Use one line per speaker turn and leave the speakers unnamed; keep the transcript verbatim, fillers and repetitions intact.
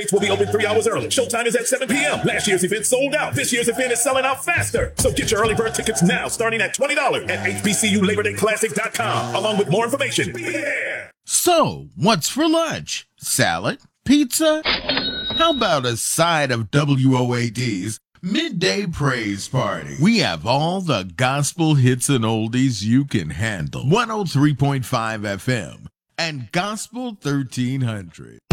Will be open three hours early. Showtime is at seven p.m. Last year's event sold out. This year's event is selling out faster. So get your early bird tickets now, starting at twenty dollars at H B C U Labor Day Classic dot com, along with more information. Yeah!
So, what's for lunch? Salad? Pizza? How about a side of W O A D's Midday Praise Party? We have all the gospel hits and oldies you can handle. one oh three point five F M and Gospel thirteen hundred.